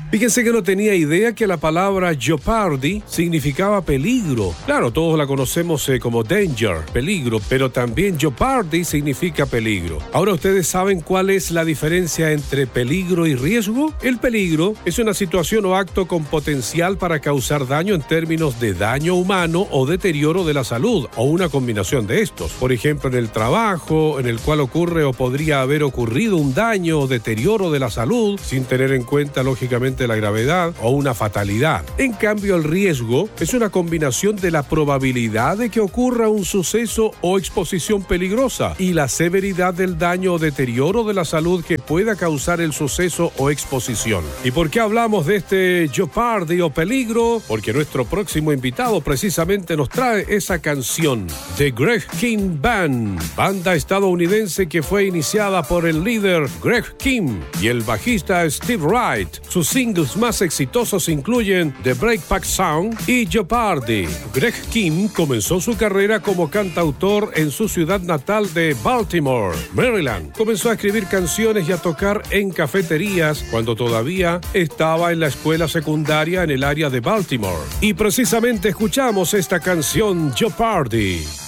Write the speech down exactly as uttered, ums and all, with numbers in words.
Fíjense que no tenía idea que la palabra jeopardy significaba peligro. Claro, todos la conocemos eh, como danger, peligro, pero también jeopardy significa peligro. Ahora, ¿ustedes saben cuál es la diferencia entre peligro y riesgo? El peligro es una situación o acto con potencial para causar daño en términos de daño humano o deterioro de la salud, o una combinación de estos. Por ejemplo, en el trabajo, en el cual ocurre o podría haber ocurrido un daño o deterioro de la salud, sin tener en cuenta, lógicamente, la gravedad o una fatalidad. En cambio, el riesgo es una combinación de la probabilidad de que ocurra un suceso o exposición peligrosa y la severidad del daño o deterioro de la salud que pueda causar el suceso o exposición. ¿Y por qué hablamos de este jeopardy o peligro? Porque nuestro próximo invitado precisamente nos trae esa canción, The Greg King Band, banda estadounidense que fue iniciada por el líder Greg Kim y el bajista Steve Wright. Sus singles más exitosos incluyen The Breakback Sound y Jeopardy. Greg Kim comenzó su carrera como cantautor en su ciudad natal de Baltimore, Maryland. Comenzó a escribir canciones y a tocar en cafeterías cuando todavía estaba en la escuela secundaria en el área de Baltimore. Y precisamente escuchamos esta canción, Jeopardy.